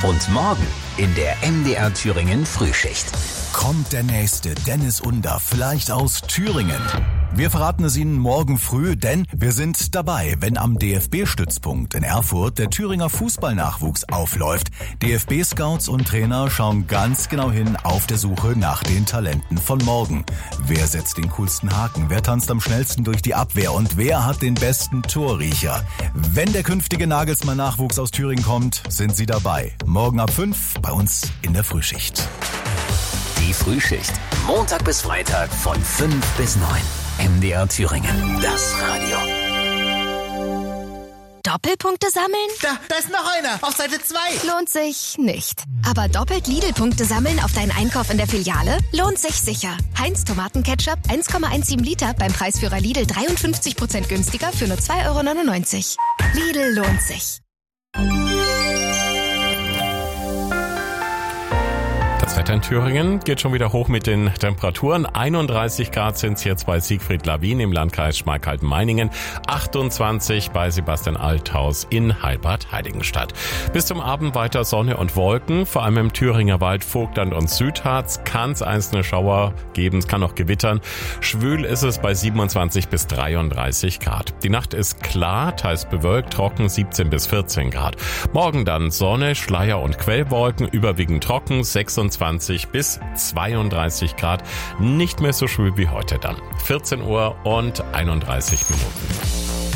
Und morgen in der MDR Thüringen Frühschicht. Kommt der nächste Dennis Under vielleicht aus Thüringen? Wir verraten es Ihnen morgen früh, denn wir sind dabei, wenn am DFB-Stützpunkt in Erfurt der Thüringer Fußballnachwuchs aufläuft. DFB-Scouts und Trainer schauen ganz genau hin auf der Suche nach den Talenten von morgen. Wer setzt den coolsten Haken? Wer tanzt am schnellsten durch die Abwehr? Und wer hat den besten Torriecher? Wenn der künftige Nagelsmann-Nachwuchs aus Thüringen kommt, sind Sie dabei. Morgen ab 5 bei uns in der Frühschicht. Die Frühschicht. Montag bis Freitag von 5 bis 9. MDR Thüringen. Das Radio. Doppelpunkte sammeln? Da ist noch einer. Auf Seite 2. Lohnt sich nicht. Aber doppelt Lidl-Punkte sammeln auf deinen Einkauf in der Filiale? Lohnt sich sicher. Heinz Tomatenketchup 1,17 Liter beim Preisführer Lidl 53% günstiger für nur 2,99 €. Lidl lohnt sich. Das Wetter in Thüringen geht schon wieder hoch mit den Temperaturen. 31 Grad sind es jetzt bei Siegfried Lawin im Landkreis Schmalkalden-Meiningen. 28 bei Sebastian Althaus in Heilbad-Heiligenstadt. Bis zum Abend weiter Sonne und Wolken. Vor allem im Thüringer Wald, Vogtland und Südharz kann es einzelne Schauer geben. Es kann auch gewittern. Schwül ist es bei 27 bis 33 Grad. Die Nacht ist klar, teils bewölkt, trocken 17 bis 14 Grad. Morgen dann Sonne, Schleier und Quellwolken, überwiegend trocken 26 bis 32 Grad. Nicht mehr so schwül wie heute dann. 14 Uhr und 31 Minuten.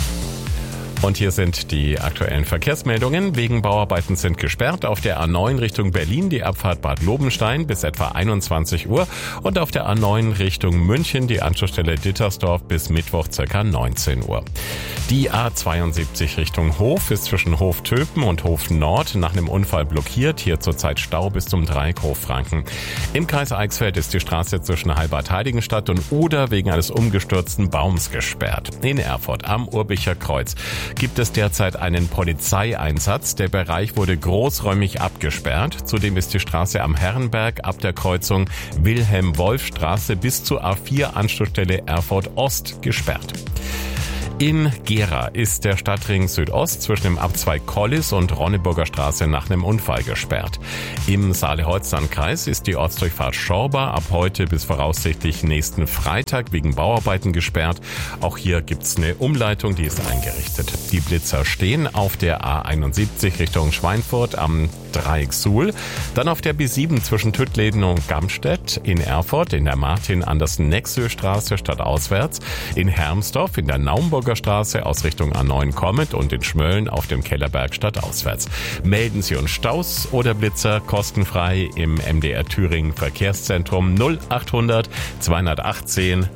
Und hier sind die aktuellen Verkehrsmeldungen. Wegen Bauarbeiten sind gesperrt auf der A9 Richtung Berlin die Abfahrt Bad Lobenstein bis etwa 21 Uhr und auf der A9 Richtung München die Anschlussstelle Dittersdorf bis Mittwoch ca. 19 Uhr. Die A72 Richtung Hof ist zwischen Hof-Töpen und Hof-Nord nach einem Unfall blockiert. Hier zurzeit Stau bis zum Dreieck Hof-Franken. Im Kreis Eichsfeld ist die Straße zwischen Heilbad-Heiligenstadt und Oder wegen eines umgestürzten Baums gesperrt. In Erfurt am Urbicher Kreuz gibt es derzeit einen Polizeieinsatz. Der Bereich wurde großräumig abgesperrt. Zudem ist die Straße am Herrenberg ab der Kreuzung Wilhelm-Wolf-Straße bis zur A4 Anschlussstelle Erfurt Ost gesperrt. In Gera ist der Stadtring Südost zwischen dem Abzweig Kollis und Ronneburger Straße nach einem Unfall gesperrt. Im Saale-Holzland-Kreis ist die Ortsdurchfahrt Schorba ab heute bis voraussichtlich nächsten Freitag wegen Bauarbeiten gesperrt. Auch hier gibt's eine Umleitung, die ist eingerichtet. Die Blitzer stehen auf der A71 Richtung Schweinfurt am Dreieck Suhl, dann auf der B7 zwischen Tüttleden und Gamstedt, in Erfurt in der Martin-Andersen-Nexö-Straße stadtauswärts, in Hermsdorf in der Naumburger Straße aus Richtung A9 kommend und in Schmölln auf dem Kellerberg stadtauswärts. Melden Sie uns Staus oder Blitzer kostenfrei im MDR Thüringen Verkehrszentrum 0800 218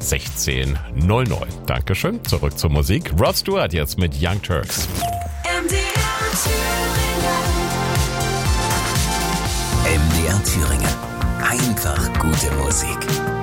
1600. Dankeschön. Zurück zur Musik. Rod Stewart jetzt mit Young Turks. MDR Thüringen. Einfach gute Musik.